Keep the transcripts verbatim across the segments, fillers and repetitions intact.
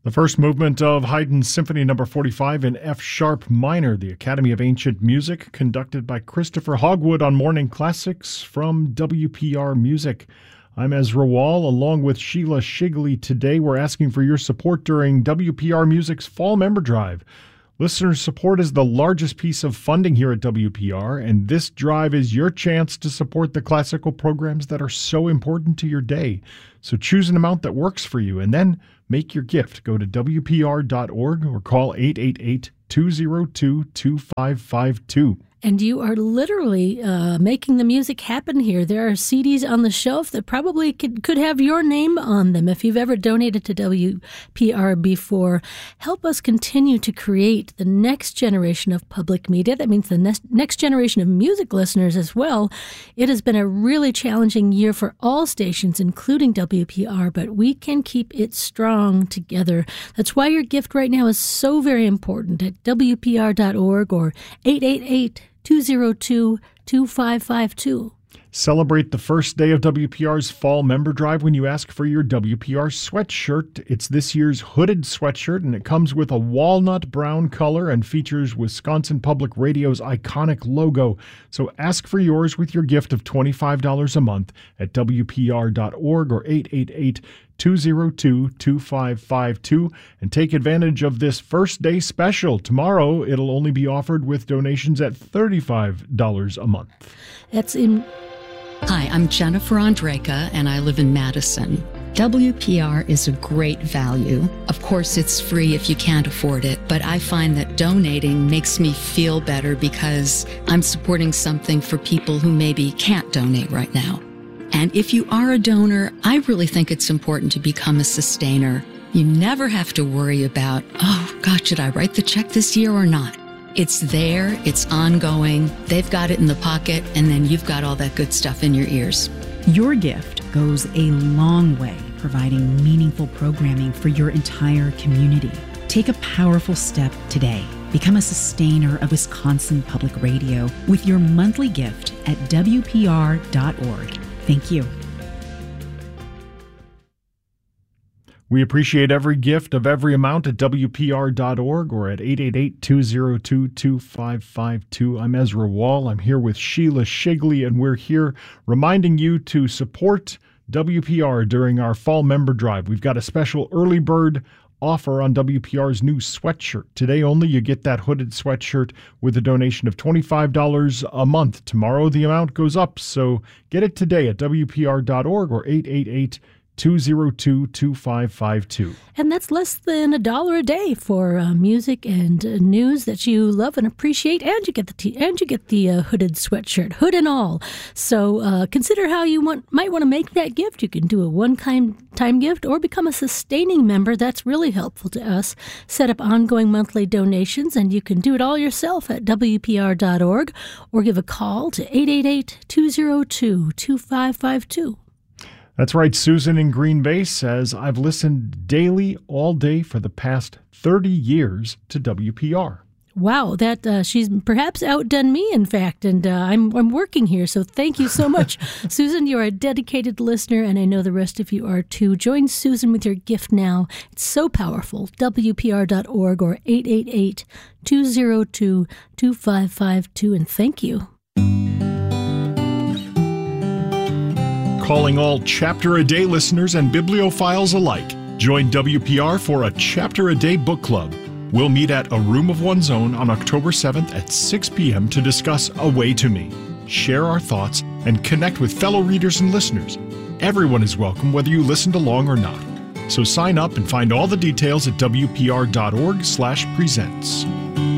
The first movement of Haydn's Symphony Number forty-five in F sharp minor, the Academy of Ancient Music, conducted by Christopher Hogwood on Morning Classics from W P R Music. I'm Ezra Wall, along with Sheila Shigley. Today we're asking for your support during W P R Music's Fall Member Drive. Listener support is the largest piece of funding here at W P R, and this drive is your chance to support the classical programs that are so important to your day. So choose an amount that works for you, and then make your gift. Go to W P R dot org or call eight eight eight, two zero two, two five five two. And you are literally uh, making the music happen here. There are C Ds on the shelf that probably could, could have your name on them if you've ever donated to W P R before. Help us continue to create the next generation of public media. That means the next, next generation of music listeners as well. It has been a really challenging year for all stations, including W P R, but we can keep it strong together. That's why your gift right now is so very important at W P R dot org or eight eight eight, two zero two, two five five two. Celebrate the first day of W P R's Fall Member Drive when you ask for your W P R sweatshirt. It's this year's hooded sweatshirt, and it comes with a walnut brown color and features Wisconsin Public Radio's iconic logo. So ask for yours with your gift of twenty-five dollars a month at W P R dot org or eight eight eight, two zero two, two five five two and take advantage of this first day special. Tomorrow, it'll only be offered with donations at thirty-five dollars a month. That's in... Hi, I'm Jennifer Andreka, and I live in Madison. W P R is a great value. Of course, it's free if you can't afford it, but I find that donating makes me feel better because I'm supporting something for people who maybe can't donate right now. And if you are a donor, I really think it's important to become a sustainer. You never have to worry about, oh, God, should I write the check this year or not? It's there, it's ongoing, they've got it in the pocket, and then you've got all that good stuff in your ears. Your gift goes a long way providing meaningful programming for your entire community. Take a powerful step today. Become a sustainer of Wisconsin Public Radio with your monthly gift at W P R dot org. Thank you. We appreciate every gift of every amount at W P R dot org or at eight eight eight, two zero two, two five five two. I'm Ezra Wall. I'm here with Sheila Shigley, and we're here reminding you to support W P R during our Fall Member Drive. We've got a special early bird offer on W P R's new sweatshirt. Today only, you get that hooded sweatshirt with a donation of twenty-five dollars a month. Tomorrow, the amount goes up, so get it today at W P R dot org or eight eight eight, two zero two, two five five two. And that's less than a dollar a day for uh, music and uh, news that you love and appreciate, and you get the t- and you get the uh, hooded sweatshirt, hood and all. So uh, consider how you want might want to make that gift. You can do a one-time time gift or become a sustaining member. That's really helpful to us. Set up ongoing monthly donations, and you can do it all yourself at W P R dot org or give a call to eight eight eight, two zero two, two five five two. That's right. Susan in Green Bay says, I've listened daily all day for the past thirty years to W P R. Wow, that uh, she's perhaps outdone me, in fact, and uh, I'm I'm working here, so thank you so much. Susan, you're a dedicated listener, and I know the rest of you are too. Join Susan with your gift now. It's so powerful. W P R dot org or eight eight eight, two zero two, two five five two, and thank you. Calling all Chapter a Day listeners and bibliophiles alike. Join W P R for a Chapter a Day book club. We'll meet at A Room of One's Own on October seventh at six p.m. to discuss A Way to Me, share our thoughts, and connect with fellow readers and listeners. Everyone is welcome, whether you listened along or not. So sign up and find all the details at W P R dot org slash presents.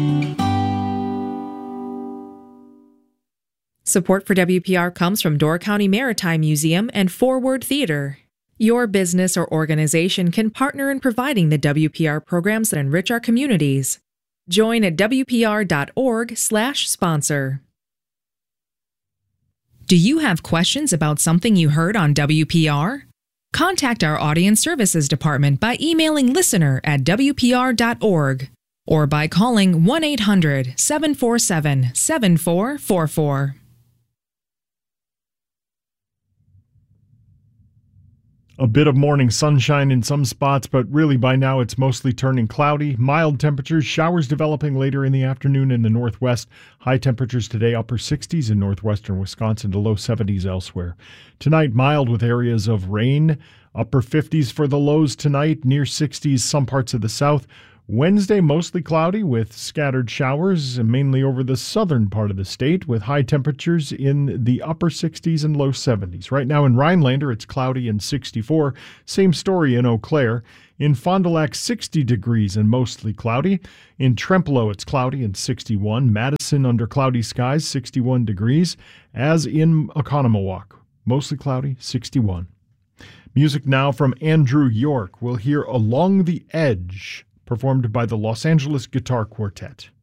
Support for W P R comes from Door County Maritime Museum and Forward Theater. Your business or organization can partner in providing the W P R programs that enrich our communities. Join at W P R dot org slash sponsor. Do you have questions about something you heard on W P R? Contact our Audience Services Department by emailing listener at W P R dot org or by calling one eight hundred, seven four seven, seven four four four. A bit of morning sunshine in some spots, but really by now it's mostly turning cloudy. Mild temperatures, showers developing later in the afternoon in the northwest. High temperatures today, upper sixties in northwestern Wisconsin to low seventies elsewhere. Tonight, mild with areas of rain. Upper fifties for the lows tonight, near sixties some parts of the south. Wednesday, mostly cloudy with scattered showers, mainly over the southern part of the state, with high temperatures in the upper sixties and low seventies. Right now in Rhinelander, it's cloudy and sixty-four. Same story in Eau Claire. In Fond du Lac, sixty degrees and mostly cloudy. In Trempealeau, it's cloudy and sixty-one. Madison, under cloudy skies, sixty-one degrees. As in Oconomowoc, mostly cloudy, sixty-one. Music now from Andrew York. We'll hear Along the Edge, performed by the Los Angeles Guitar Quartet.